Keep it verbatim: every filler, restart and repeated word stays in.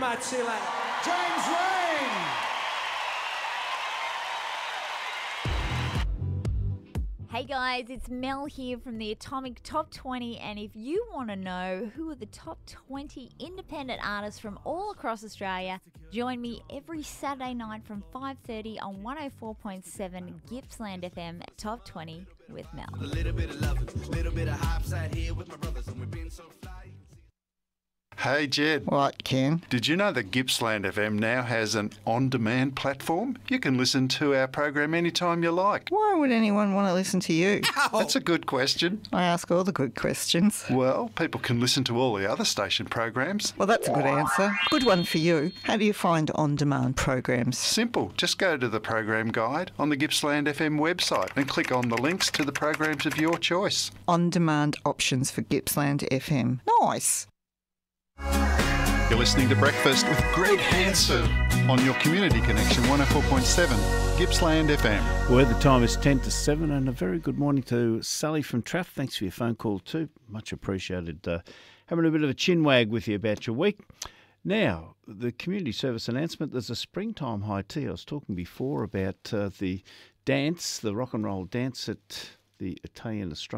much. See you later. James Rain. Hey guys, it's Mel here from the Atomic Top twenty, and if you want to know who are the top twenty independent artists from all across Australia, join me every Saturday night from five thirty on one oh four point seven Gippsland F M Top twenty with Mel. A little bit of love, a little bit of hops out here with my brothers, and we've been so fly. Hey Jed, What, Ken? did you know that Gippsland F M now has an on-demand platform? You can listen to our program anytime you like. Why would anyone want to listen to you? That's a good question. I ask all the good questions. Well, people can listen to all the other station programs. Well, that's a good answer. Good one for you. How do you find on-demand programs? Simple. Just go to the program guide on the Gippsland F M website and click on the links to the programs of your choice. On-demand options for Gippsland F M. Nice. You're listening to Breakfast with Greg Hanson on your Community Connection one oh four point seven Gippsland F M. Well, the time is ten to seven, and a very good morning to Sally from Traff. Thanks for your phone call too. Much appreciated. Uh, having a bit of a chin wag with you about your week. Now, the community service announcement, there's a springtime high tea. I was talking before about uh, the dance, the rock and roll dance at the Italian Australian